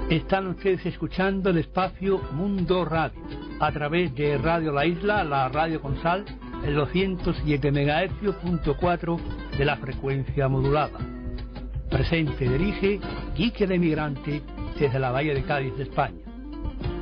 Están ustedes escuchando el espacio Mundo Radio a través de Radio La Isla, la radio con sal, el 207 MHz.4 de la frecuencia modulada. Presente y dirige Quique de Migrante desde la Bahía de Cádiz, de España.